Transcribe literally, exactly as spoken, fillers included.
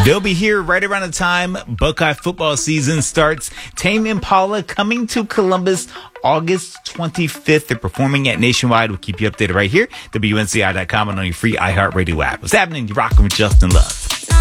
They'll be here right around the time Buckeye football season starts. Tame Impala coming to Columbus August twenty-fifth. They're performing at Nationwide. We'll keep you updated right here. W N C I dot com and on your free iHeartRadio app. What's happening? You're rocking with Justin Love.